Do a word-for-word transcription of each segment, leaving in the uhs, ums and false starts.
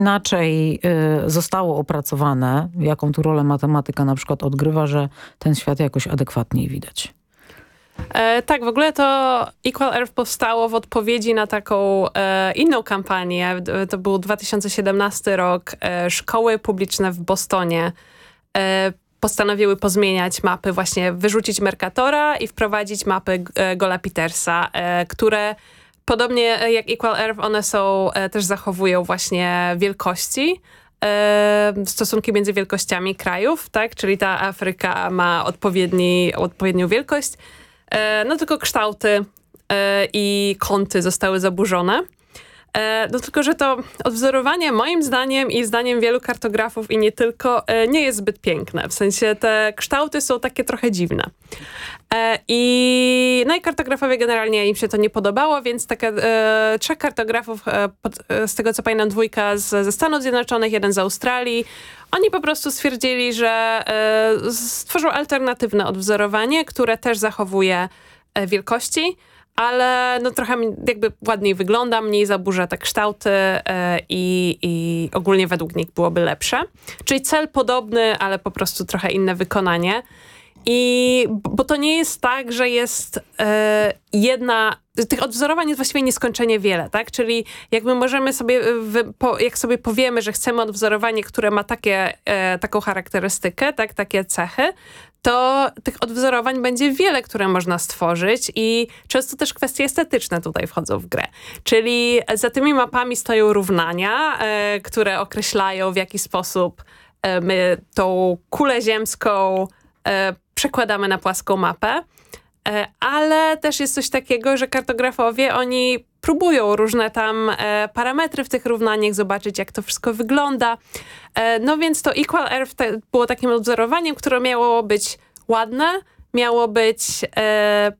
inaczej y, zostało opracowane, jaką tu rolę matematyka na przykład odgrywa, że ten świat jakoś adekwatniej widać? E, tak, w ogóle to Equal Earth powstało w odpowiedzi na taką e, inną kampanię. To był dwa tysiące siedemnasty rok. E, szkoły publiczne w Bostonie e, postanowiły pozmieniać mapy, właśnie wyrzucić Mercatora i wprowadzić mapy e, Gola Petersa, e, które podobnie jak Equal Earth, one są, e, też zachowują właśnie wielkości, e, stosunki między wielkościami krajów, tak? Czyli ta Afryka ma odpowiedni, odpowiednią wielkość. No tylko kształty e, i kąty zostały zaburzone. E, no tylko, że to odwzorowanie moim zdaniem i zdaniem wielu kartografów i nie tylko e, nie jest zbyt piękne. W sensie te kształty są takie trochę dziwne. E, i, no i kartografowie generalnie im się to nie podobało, więc takie, e, trzech kartografów, e, pod, e, z tego co pamiętam dwójka z, ze Stanów Zjednoczonych, jeden z Australii, oni po prostu stwierdzili, że e, stworzą alternatywne odwzorowanie, które też zachowuje e, wielkości, ale no trochę jakby ładniej wygląda, mniej zaburza te kształty e, i, i ogólnie według nich byłoby lepsze. Czyli cel podobny, ale po prostu trochę inne wykonanie. I bo to nie jest tak, że jest e, jedna... Tych odwzorowań jest właściwie nieskończenie wiele, tak? Czyli jakby możemy sobie, wy, po, jak sobie powiemy, że chcemy odwzorowanie, które ma takie, e, taką charakterystykę, tak, takie cechy, to tych odwzorowań będzie wiele, które można stworzyć i często też kwestie estetyczne tutaj wchodzą w grę. Czyli za tymi mapami stoją równania, e, które określają, w jaki sposób e, my tą kulę ziemską e, przekładamy na płaską mapę. Ale też jest coś takiego, że kartografowie, oni próbują różne tam e, parametry w tych równaniach, zobaczyć jak to wszystko wygląda. E, no więc to Equal Earth te, było takim odwzorowaniem, które miało być ładne, miało być e,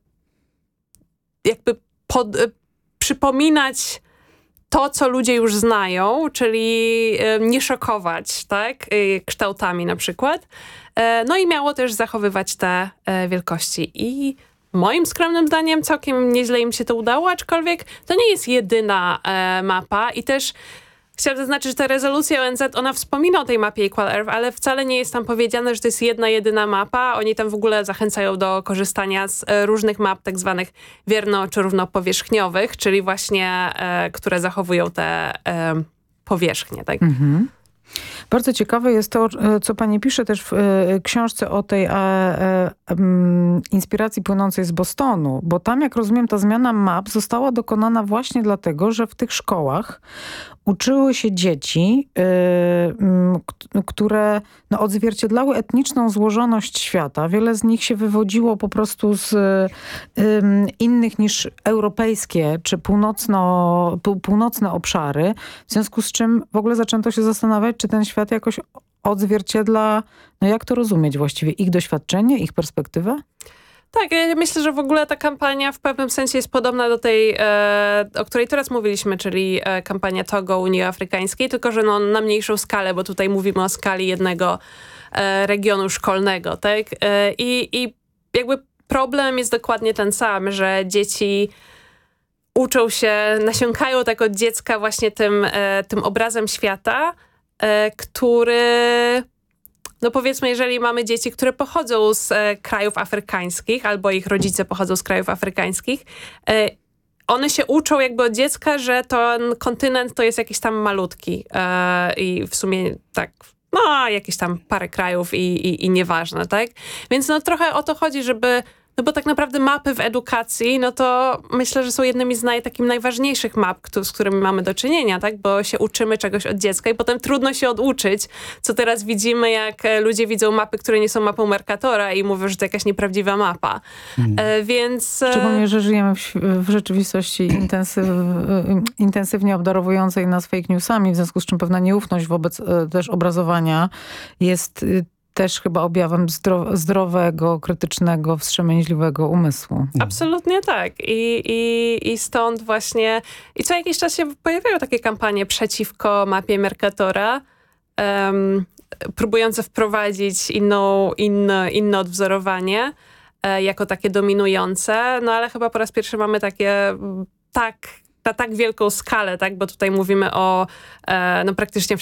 jakby pod, e, przypominać to, co ludzie już znają, czyli e, nie szokować, tak, e, kształtami na przykład. E, no i miało też zachowywać te e, wielkości. I moim skromnym zdaniem całkiem nieźle im się to udało, aczkolwiek to nie jest jedyna e, mapa i też chciałam zaznaczyć, że ta rezolucja O N Z, ona wspomina o tej mapie Equal Earth, ale wcale nie jest tam powiedziane, że to jest jedna, jedyna mapa. Oni tam w ogóle zachęcają do korzystania z e, różnych map tak zwanych wierno- czy równopowierzchniowych, czyli właśnie, e, które zachowują te e, powierzchnie. Tak? Mhm. Bardzo ciekawe jest to, co pani pisze też w książce o tej e, e, inspiracji płynącej z Bostonu, bo tam, jak rozumiem, ta zmiana map została dokonana właśnie dlatego, że w tych szkołach uczyły się dzieci, y, które no, odzwierciedlały etniczną złożoność świata. Wiele z nich się wywodziło po prostu z y, innych niż europejskie czy północno, pół, północne obszary, w związku z czym w ogóle zaczęto się zastanawiać, czy ten świat jakoś odzwierciedla, no jak to rozumieć właściwie, ich doświadczenie, ich perspektywę? Tak, ja myślę, że w ogóle ta kampania w pewnym sensie jest podobna do tej, e, o której teraz mówiliśmy, czyli e, kampania Togo Unii Afrykańskiej, tylko że no, na mniejszą skalę, bo tutaj mówimy o skali jednego e, regionu szkolnego, tak? E, i, I jakby problem jest dokładnie ten sam, że dzieci uczą się, nasiąkają tak od dziecka właśnie tym, e, tym obrazem świata, e, który... No powiedzmy, jeżeli mamy dzieci, które pochodzą z e, krajów afrykańskich, albo ich rodzice pochodzą z krajów afrykańskich, e, one się uczą jakby od dziecka, że ten kontynent to jest jakiś tam malutki e, i w sumie tak, no jakieś tam parę krajów i, i, i nieważne, tak? Więc no trochę o to chodzi, żeby... No bo tak naprawdę mapy w edukacji, no to myślę, że są jednymi z naj, takich najważniejszych map, kto, z którymi mamy do czynienia, tak? Bo się uczymy czegoś od dziecka i potem trudno się oduczyć, co teraz widzimy, jak ludzie widzą mapy, które nie są mapą Mercatora i mówią, że to jakaś nieprawdziwa mapa. Hmm. E, więc... Szczególnie, że żyjemy w, w rzeczywistości intensyw, intensywnie obdarowującej nas fake newsami, w związku z czym pewna nieufność wobec e, też obrazowania jest... też chyba objawem zdro- zdrowego, krytycznego, wstrzemięźliwego umysłu. Absolutnie tak. I, i, i stąd właśnie... I co jakiś czas się pojawiają takie kampanie przeciwko mapie Mercatora, um, próbujące wprowadzić inną, inne, inne odwzorowanie e, jako takie dominujące. No ale chyba po raz pierwszy mamy takie tak na tak wielką skalę, tak? Bo tutaj mówimy o e, no praktycznie